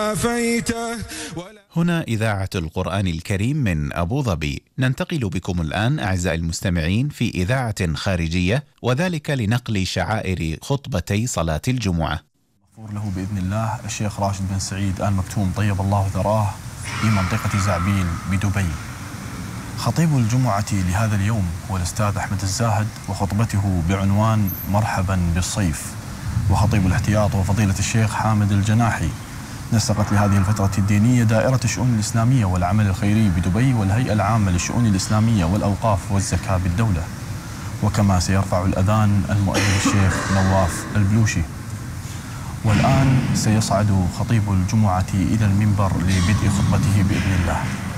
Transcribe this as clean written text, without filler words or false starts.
هنا إذاعة القرآن الكريم من أبو ظبي. ننتقل بكم الآن أعزائي المستمعين في إذاعة خارجية، وذلك لنقل شعائر خطبتي صلاة الجمعة. مغفور له بإذن الله الشيخ راشد بن سعيد آل مكتوم طيب الله ثراه في منطقة زعبيل بدبي. خطيب الجمعة لهذا اليوم هو الأستاذ أحمد الزاهد، وخطبته بعنوان مرحبا بالصيف. وخطيب الاحتياط وفضيلة الشيخ حامد الجناحي. نسقت لهذه الفترة الدينية دائرة الشؤون الإسلامية والعمل الخيري بدبي والهيئة العامة للشؤون الإسلامية والأوقاف والزكاة بالدولة. وكما سيرفع الأذان المؤذن الشيخ نواف البلوشي. والآن سيصعد خطيب الجمعة إلى المنبر لبدء خطبته بإذن الله.